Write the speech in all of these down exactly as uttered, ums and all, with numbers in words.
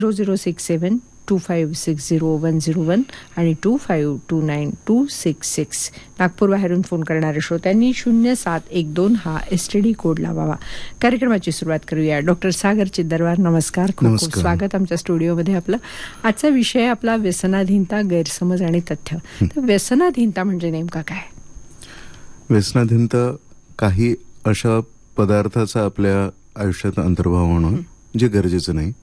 Zero zero six seven to five six zero one zero one आणि to five to nine to six six. Nagpur बाहेरून phone करणाऱ्या श्रोत्यांनी शून्य सात एक दोन हा एस टी डी कोड लावावा. कार्यक्रमाची सुरुवात करूया. डॉक्टर सागर चिद्दरवार, नमस्कार. खूप खूप स्वागत आमच्या स्टुडिओमध्ये आपलं. आजचा विषय आपला व्यसनाधीनता, गैरसमज आणि तथ्य. तर व्यसनाधीनता म्हणजे नेमका काय? व्यसनाधीनता काही अशा पदार्थाचा आपल्या आयुष्यात अंतर्भाव होणं जे गरजेचं नाही,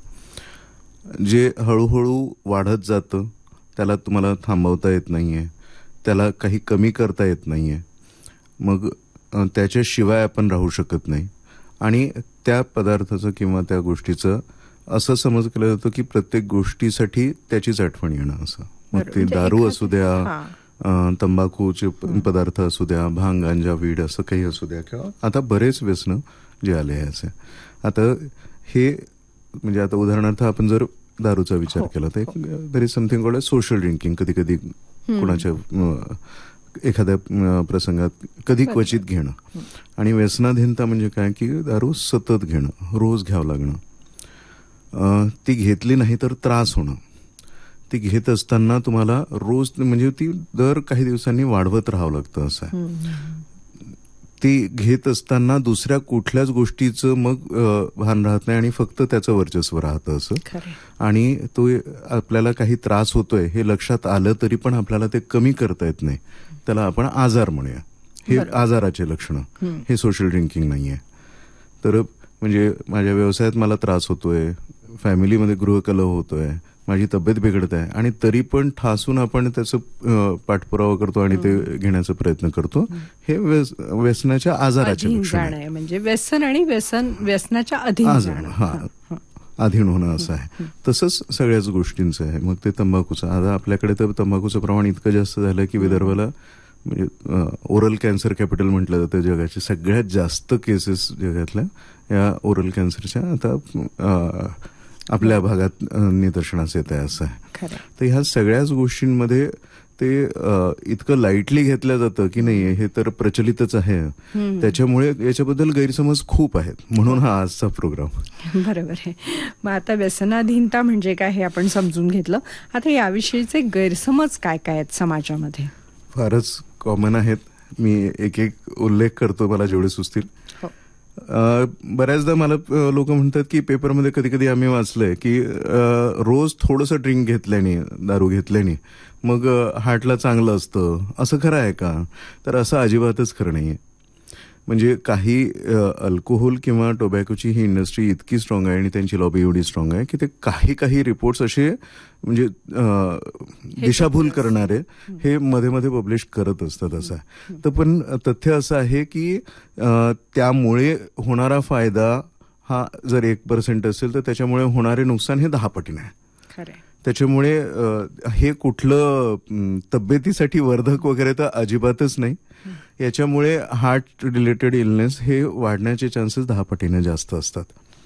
जे हळूहळू वाढत जातं, त्याला तुम्हाला थांबवता येत नाहीये, त्याला काही कमी करता येत नाहीये, मग त्याच्याशिवाय आपण राहू शकत नाही. आणि त्या पदार्थाचं किंवा त्या गोष्टीचं असं समज केलं जातं की प्रत्येक गोष्टीसाठी त्याचीच आठवण येणं असं. मग ते दारू असू द्या, तंबाखूचे पदार्थ असू द्या, भांग, गांजा, वीड असं काही असू द्या, किंवा आता बरेच व्यसनं जे आले आहे असे. आता हे म्हणजे आता उदाहरणार्थ आपण जर दारूचा विचार केला तर there is something called social drinking. कधी कधी कोणाच्या एखाद्या प्रसंगात कधी क्वचित घेणं. आणि व्यसनाधीनता म्हणजे काय की दारू सतत घेणं, रोज घ्यावं लागणं, ती घेतली नाही तर त्रास होणं, ती घेत असताना तुम्हाला रोज म्हणजे ती दर काही दिवसांनी वाढवत राहावं लागतं असं आहे. ती घेत असताना दुसऱ्या कुठल्याच गोष्टीचं मग भान राहत नाही आणि फक्त त्याचं वर्चस्व राहतं असं. आणि तो आपल्याला काही त्रास होतोय हे लक्षात आलं तरी पण आपल्याला ते कमी करता येत नाही. त्याला आपण आजार म्हणूया. हे आजाराचे लक्षणं, हे सोशल ड्रिंकिंग नाहीये. तर म्हणजे माझ्या व्यवसायात मला त्रास होतोय, फॅमिलीमध्ये गृहकलह होतोय, माझी तब्येत बिघडत आहे, आणि तरी पण ठासून आपण त्याचं पाठपुरावा करतो आणि ते घेण्याचा प्रयत्न करतो. हे व्यसनाच्या आजाराचे लक्षण आहे. म्हणजे व्यसन आणि व्यसन व्यसनाच्या अधीन हा अधीन होणं असं आहे. तसंच सगळ्याच गोष्टींचं आहे. मग ते तंबाखूचं, आता आपल्याकडे तर तंबाखूचं प्रमाण इतकं जास्त झालं की विदर्भाला म्हणजे ओरल कॅन्सर कॅपिटल म्हटलं जातं जगाचे. सगळ्यात जास्त केसेस जगातल्या या ओरल कॅन्सरच्या आता आपल्या भागात निदर्शनास येत आहे असं आहे. तर ह्या सगळ्याच गोष्टींमध्ये ते इतकं लाईटली घेतलं जातं की नाही, हे तर प्रचलितच आहे. त्याच्यामुळे याच्याबद्दल गैरसमज खूप आहेत. म्हणून हा आजचा प्रोग्राम. बरोबर आहे. मग आता व्यसनाधीनता म्हणजे काय हे आपण समजून घेतलं. आता याविषयीचे गैरसमज काय काय आहेत समाजामध्ये? फारच कॉमन आहेत. मी एक एक उल्लेख करतो मला जेवढे सुचतील. बऱ्याचदा मला लोक म्हणतात की पेपरमध्ये कधी कधी आम्ही वाचलंय की रोज थोडंसं ड्रिंक घेतल्याने, दारू घेतल्याने मग हार्टला चांगलं असतं. असं खरं आहे का? तर असं अजिबातच खरं नाहीये. म्हणजे काही अल्कोहोल किंवा टोबॅकोची ही इंडस्ट्री इतकी स्ट्रॉंग आहे आणि त्यांची लॉबी एवढी स्ट्रॉंग आहे की ते काही काही रिपोर्ट्स असे म्हणजे दिशाभूल करणारे हे मध्ये मध्ये पब्लिश करत असतात असं आहे. तर पण तथ्य असं आहे की त्यामुळे होणारा फायदा हा जर एक पर्सेंट असेल तर त्याच्यामुळे होणारे नुकसान हे दहा पटीने आहे. त्याच्यामुळे हे कुठलं तब्येतीसाठी वर्धक वगैरे तर अजिबातच नाही. याच्यामुळे हार्ट रिलेटेड इलनेस हे वाढण्याचे चान्सेस दहा पटीने जास्त असतात.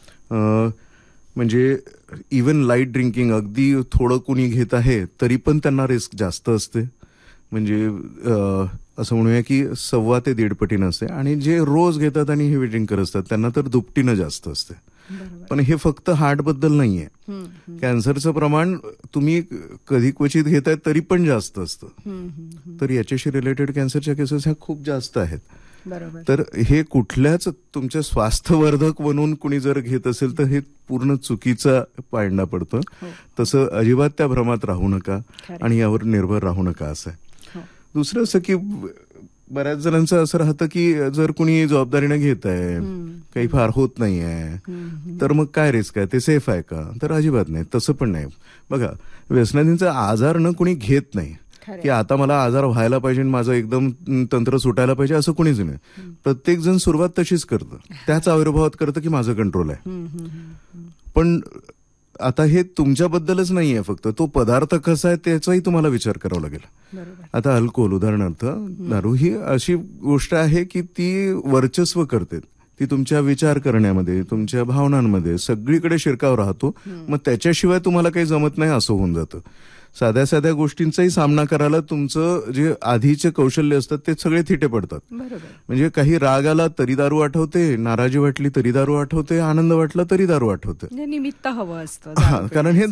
म्हणजे इवन लाईट ड्रिंकिंग, अगदी थोडं कुणी घेत आहे तरी पण त्यांना रिस्क जास्त असते. म्हणजे असं म्हणूया की सव्वा ते दीड पटीनं असते. आणि जे रोज घेतात आणि हेवी ड्रिंकर असतात त्यांना तर दुपटीनं जास्त असते. पण हे फक्त हार्ट बद्दल नाहीये. कॅन्सरचं प्रमाण तुम्ही कधी क्वचित घेताय तरी पण जास्त असतं. तर याच्याशी रिलेटेड कॅन्सरच्या केसेस ह्या खूप जास्त आहेत. तर हे कुठल्याच तुमच्या स्वास्थ्यवर्धक बनवून कुणी जर घेत असेल तर हे पूर्ण चुकीचा पायंडा पडतो. तसं अजिबात त्या भ्रमात राहू नका आणि यावर निर्भर राहू नका असं आहे. दुसरं असं की बऱ्याच जणांचं असं राहतं की जर कुणी जबाबदारीनं घेत आहे, काही फार होत नाही आहे, तर मग काय रिस्क आहे, ते सेफ आहे का? तर अजिबात नाही. तसं पण नाही. बघा, व्यसनाधीनचा आजार न कुणी घेत नाही की आता मला आजार व्हायला पाहिजे, माझं एकदम तंत्र सुटायला पाहिजे, असं कुणीच नाही. प्रत्येक जण सुरुवात तशीच करतं, त्याच आविर्भावात करतं की माझं कंट्रोल आहे. पण आता हे तुमच्याबद्दलच नाहीये, फक्त तो पदार्थ कसा आहे त्याचाही तुम्हाला विचार करावा लागेल. आता अल्कोहोल उदाहरणार्थ दारू ही अशी गोष्ट आहे की ती वर्चस्व करते. ती तुमच्या विचार करण्यामध्ये, तुमच्या भावनांमध्ये सगळीकडे शिरकाव राहतो. मग त्याच्याशिवाय तुम्हाला काही जमत नाही असं होऊन जातं. साध्या साध्या गोष्टींचाही सामना करायला तुमचं जे आधीचे कौशल्य असतात ते सगळे थिटे पडतात. म्हणजे काही राग आला तरी दारू आठवते, नाराजी वाटली तरी दारू आठवते, आनंद वाटला तरी दारू आठवते. निमित्त हवं असतं. हा, कारण हे